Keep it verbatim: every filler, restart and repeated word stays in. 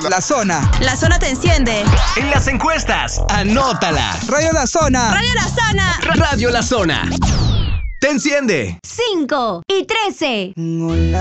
La Zona. La Zona te enciende. En las encuestas, anótala. Radio La Zona. Radio La Zona. Radio La Zona. Te enciende. cinco y trece. Hola.